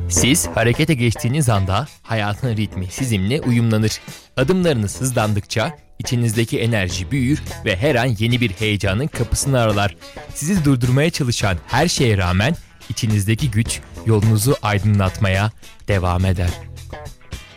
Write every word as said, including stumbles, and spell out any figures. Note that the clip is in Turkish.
Siz harekete geçtiğiniz anda hayatın ritmi sizinle uyumlanır. Adımlarınız hızlandıkça içinizdeki enerji büyür ve her an yeni bir heyecanın kapısını aralar. Sizi durdurmaya çalışan her şeye rağmen içinizdeki güç yolunuzu aydınlatmaya devam eder.